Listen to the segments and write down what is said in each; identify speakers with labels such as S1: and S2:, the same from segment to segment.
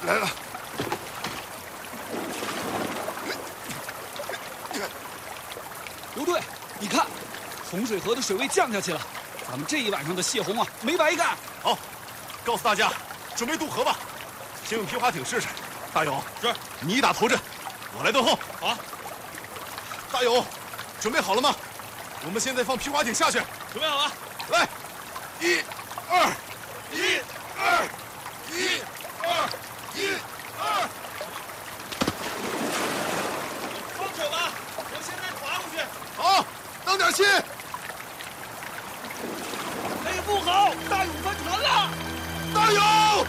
S1: 来了。
S2: 刘队，你看，洪水河的水位降下去了，咱们这一晚上的泄洪啊，没白干。
S1: 好，告诉大家，准备渡河吧。先用皮划艇试试。大勇，
S3: 是，
S1: 你打头阵，我来断后。
S3: 好。
S1: 大勇，准备好了吗？我们现在放皮划艇下去。
S3: 准备好了。
S1: 来，1、2、1、2、1、2、1、2。
S3: 放手吧，我现在划过去。
S1: 好，当点心。
S3: 哎，不好，大勇翻船了！
S1: 大勇！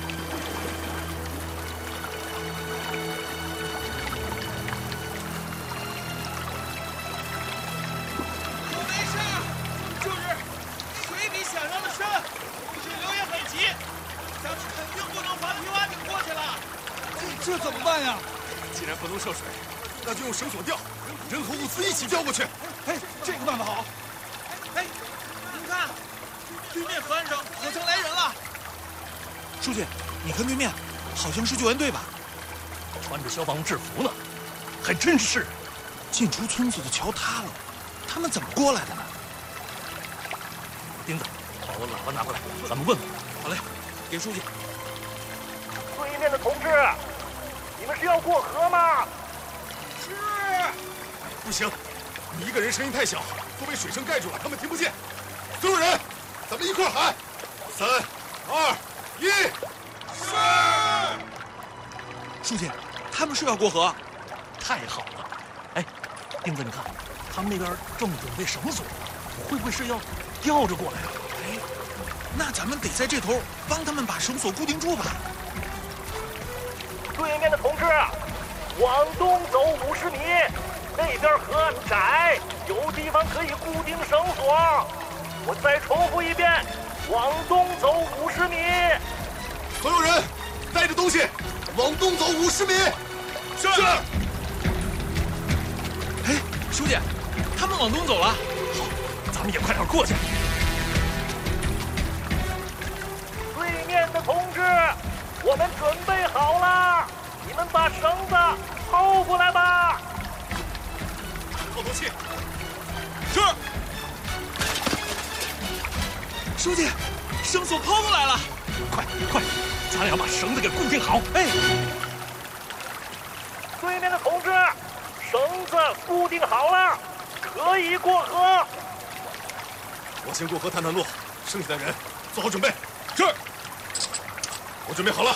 S3: 我没事，就是水比想象的深，水流也很急，咱们肯定不能划皮划艇过去了。
S2: 这怎么办呀？
S1: 既然不能涉水，那就用绳索吊，人和物资一起吊过去。
S2: 哎，这个办法好。
S3: 哎，您看，对面河岸上好像来人了。
S4: 书记，你看对面，好像是救援队吧？
S5: 穿着消防制服呢，还真是。
S4: 进出村子的桥塌了，他们怎么过来的呢？
S5: 丁子，把我喇叭拿过来，咱们问问。
S4: 好嘞，给书记。
S6: 对面的同志，你们是要过河吗？
S3: 是。
S1: 不行，你一个人声音太小，都被水声盖住了，他们听不见。所有人，咱们一块喊：3、2、1，是！
S4: 书记，他们是要过河。
S5: 太好了。哎，丁子，你看，他们那边正准备绳索，会不会是要吊着过来啊？
S4: 哎，那咱们得在这头帮他们把绳索固定住吧。
S6: 对面的同志，往东走50米，那边河岸窄，有地方可以固定绳索。我再重复一遍，往东走50米。
S1: 所有人，带着东西，往东走50米。是。
S4: 哎，书记，他们往东走了。
S5: 好，咱们也快点过去。
S6: 对面的同志，我们准备好了，你们把绳子抛过来吧。
S1: 透透气。
S3: 是。
S4: 书记，绳索抛过来了。
S5: 快快，咱俩把绳子给固定好。
S4: 哎，
S6: 对面的同志，绳子固定好了，可以过河。
S1: 我先过河探探路，剩下的人做好准备。
S3: 是。
S1: 我准备好了。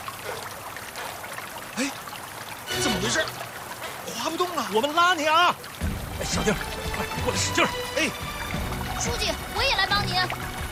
S4: 哎，怎么回事？划不动了。
S5: 我们拉你啊！哎，小丁，快过来使劲儿！
S4: 哎，
S7: 书记，我也来帮您。